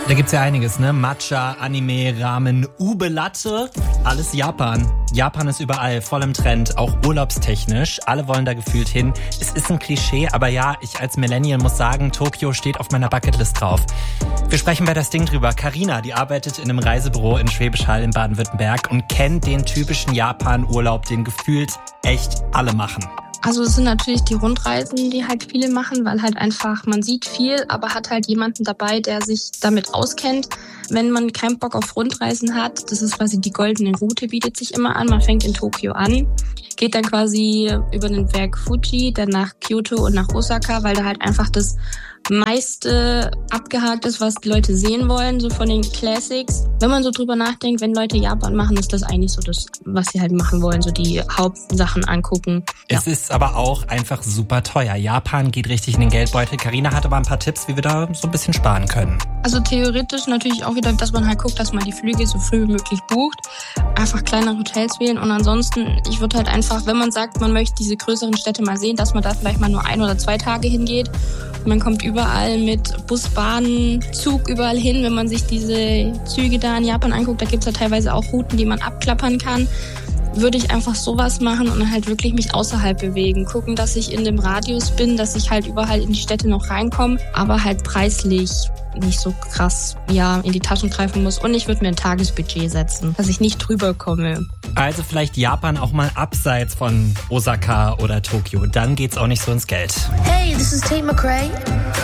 Da gibt's ja einiges, ne? Matcha, Anime, Ramen, Ube-Latte, alles Japan. Japan ist überall, voll im Trend, auch urlaubstechnisch. Alle wollen da gefühlt hin. Es ist ein Klischee, aber ja, ich als Millennial muss sagen, Tokio steht auf meiner Bucketlist drauf. Wir sprechen bei das Ding drüber. Carina, die arbeitet in einem Reisebüro in Schwäbisch Hall in Baden-Württemberg und kennt den typischen Japan-Urlaub, den gefühlt echt alle machen. Also es sind natürlich die Rundreisen, die halt viele machen, weil halt einfach man sieht viel, aber hat halt jemanden dabei, der sich damit auskennt. Wenn man keinen Bock auf Rundreisen hat, das ist quasi die goldene Route, bietet sich immer an. Man fängt in Tokio an, geht dann quasi über den Berg Fuji, dann nach Kyoto und nach Osaka, weil da halt einfach das meiste abgehakt ist, was die Leute sehen wollen, so von den Classics. Wenn man so drüber nachdenkt, wenn Leute Japan machen, ist das eigentlich so das, was sie halt machen wollen, so die Hauptsachen angucken. Ja. Es ist aber auch einfach super teuer. Japan geht richtig in den Geldbeutel. Carina hat aber ein paar Tipps, wie wir da so ein bisschen sparen können. Also theoretisch natürlich auch wieder, dass man halt guckt, dass man die Flüge so früh wie möglich bucht. Einfach kleinere Hotels wählen und ansonsten, ich würde halt einfach, wenn man sagt, man möchte diese größeren Städte mal sehen, dass man da vielleicht mal nur 1 oder 2 Tage hingeht. Man kommt überall mit Bus, Bahn, Zug überall hin. Wenn man sich diese Züge da in Japan anguckt, da gibt's ja teilweise auch Routen, die man abklappern kann. Würde ich einfach sowas machen und dann halt wirklich mich außerhalb bewegen. Gucken, dass ich in dem Radius bin, dass ich halt überall in die Städte noch reinkomme, aber halt preislich nicht so krass in die Taschen greifen muss. Und ich würde mir ein Tagesbudget setzen, dass ich nicht drüber komme. Also vielleicht Japan auch mal abseits von Osaka oder Tokio. Dann geht's auch nicht so ins Geld. Hey, this is Tate McRae.